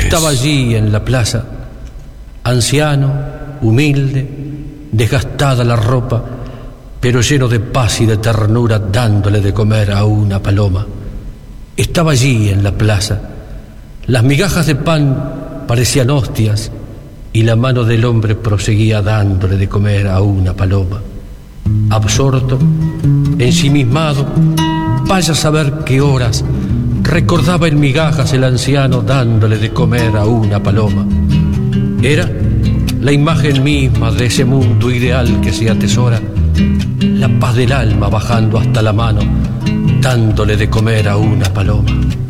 Estaba allí en la plaza, anciano, humilde, desgastada la ropa, pero lleno de paz y de ternura, dándole de comer a una paloma. Estaba allí en la plaza. Las migajas de pan parecían hostias y la mano del hombre proseguía dándole de comer a una paloma. Absorto, ensimismado, vaya a saber qué horas recordaba en migajas el anciano dándole de comer a una paloma. Era la imagen misma de ese mundo ideal que se atesora, la paz del alma bajando hasta la mano, dándole de comer a una paloma.